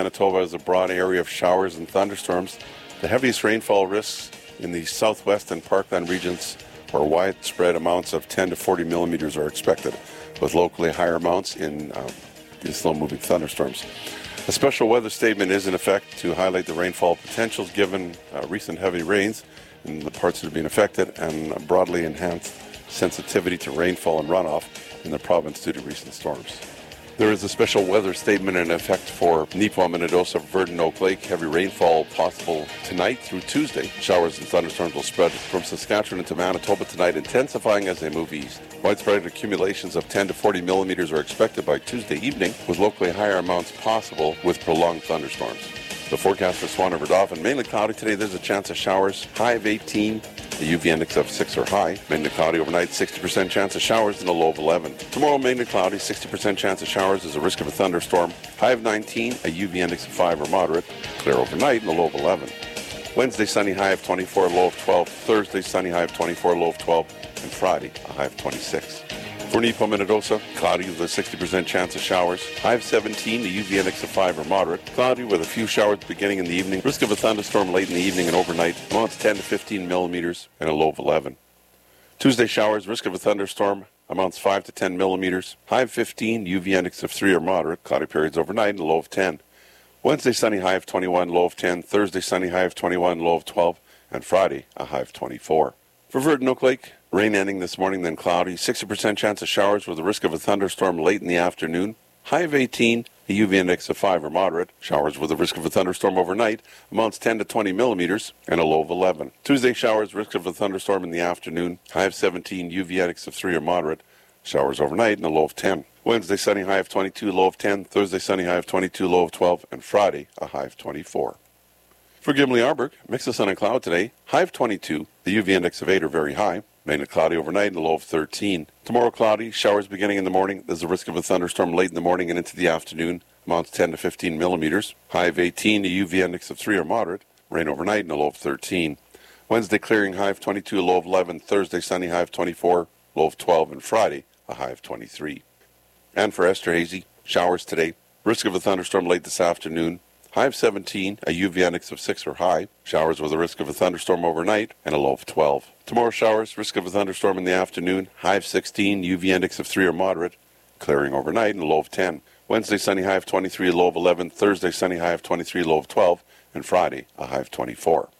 Manitoba is a broad area of showers and thunderstorms. The heaviest rainfall risks in the southwest and parkland regions, where widespread amounts of 10 to 40 millimeters are expected, with locally higher amounts in slow-moving thunderstorms. A special weather statement is in effect to highlight the rainfall potentials given recent heavy rains in the parts that have been affected and broadly enhanced sensitivity to rainfall and runoff in the province due to recent storms. There is a special weather statement in effect for Neepawa, Minnedosa, Verdon, Oak Lake. Heavy rainfall possible tonight through Tuesday. Showers and thunderstorms will spread from Saskatchewan into Manitoba tonight, intensifying as they move east. Widespread accumulations of 10 to 40 millimeters are expected by Tuesday evening, with locally higher amounts possible with prolonged thunderstorms. The forecast for Swan River Dauphin, mainly cloudy today. There's a chance of showers. High of 18. The UV index of 6 or high. Mainly cloudy overnight, 60% chance of showers and a low of 11. Tomorrow, mainly cloudy, 60% chance of showers. There's a risk of a thunderstorm. High of 19, a UV index of 5 or moderate. Clear overnight and a low of 11. Wednesday, sunny, high of 24, low of 12. Thursday, sunny, high of 24, low of 12. And Friday, a high of 26. For Neepawa, Minnedosa, cloudy with a 60% chance of showers. High of 17, the UV index of 5 or moderate. Cloudy with a few showers beginning in the evening. Risk of a thunderstorm late in the evening and overnight. Amounts 10 to 15 millimeters and a low of 11. Tuesday showers, risk of a thunderstorm. Amounts 5 to 10 millimeters. High of 15, UV index of 3 or moderate. Cloudy periods overnight and a low of 10. Wednesday, sunny, high of 21, low of 10. Thursday, sunny, high of 21, low of 12. And Friday, a high of 24. For Verdon, Oak Lake, rain ending this morning, then cloudy. 60% chance of showers with a risk of a thunderstorm late in the afternoon. High of 18, a UV index of 5 or moderate. Showers with a risk of a thunderstorm overnight. Amounts 10 to 20 millimeters and a low of 11. Tuesday showers, risk of a thunderstorm in the afternoon. High of 17, UV index of 3 or moderate. Showers overnight and a low of 10. Wednesday, sunny, high of 22, low of 10. Thursday, sunny, high of 22, low of 12. And Friday, a high of 24. For Gimli-Arberg, mix of sun and cloud today. High of 22, the UV index of 8 or very high. Mainly cloudy overnight and a low of 13. Tomorrow cloudy, showers beginning in the morning. There's a risk of a thunderstorm late in the morning and into the afternoon. Amounts 10 to 15 millimeters. High of 18, a UV index of 3 or moderate. Rain overnight and a low of 13. Wednesday clearing, high of 22, low of 11. Thursday sunny, high of 24, low of 12. And Friday, a high of 23. And for Esterhazy, showers today. Risk of a thunderstorm late this afternoon. High of 17, a UV index of 6 or high. Showers with a risk of a thunderstorm overnight and a low of 12. Tomorrow showers, risk of a thunderstorm in the afternoon. High of 16, UV index of 3 or moderate. Clearing overnight and a low of 10. Wednesday sunny, high of 23, low of 11. Thursday sunny, high of 23, low of 12. And Friday, a high of 24.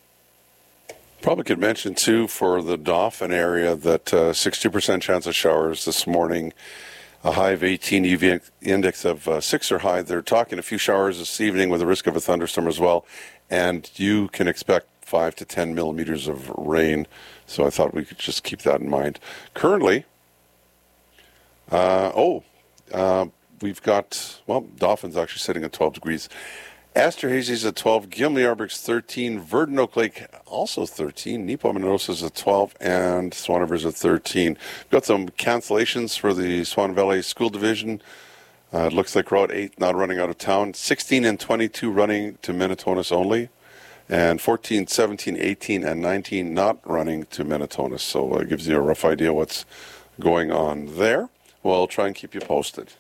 Probably could mention, too, for the Dauphin area that 60% chance of showers this morning. A high of 18, UV index of 6 or high. They're talking a few showers this evening with a risk of a thunderstorm as well. And you can expect 5 to 10 millimeters of rain. So I thought we could just keep that in mind. Currently, we've got, Dauphin's actually sitting at 12 degrees. Esterhazy's at 12, Gimli-Arberg's 13, Verdon, Oak Lake also 13, Neepawa, Minnedosa's at 12, and Swan River's at 13. We've got some cancellations for the Swan Valley School Division. It looks like Route 8 not running out of town. 16 and 22 running to Minnetonus only, and 14, 17, 18, and 19 not running to Minnetonus. So it gives you a rough idea what's going on there. We'll try and keep you posted.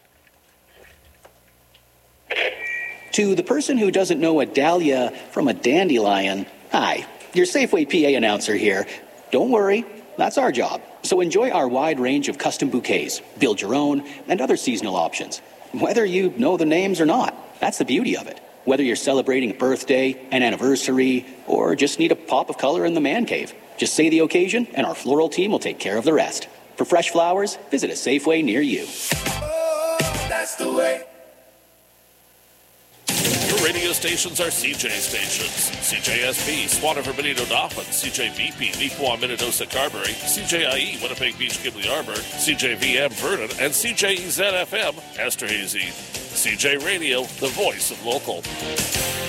To the person who doesn't know a dahlia from a dandelion, hi, your Safeway PA announcer here. Don't worry, that's our job. So enjoy our wide range of custom bouquets, build your own, and other seasonal options. Whether you know the names or not, that's the beauty of it. Whether you're celebrating a birthday, an anniversary, or just need a pop of color in the man cave, just say the occasion and our floral team will take care of the rest. For fresh flowers, visit a Safeway near you. Oh, that's the way. Radio stations are CJ stations. CJSP, Swan River, Benito, Dauphin, CJVP, Neepawa, Minnedosa, Carberry, CJIE, Winnipeg Beach, Gimli-Arberg, CJVM, Vernon, and CJEZ-FM, Esterhazy. CJ Radio, the voice of local.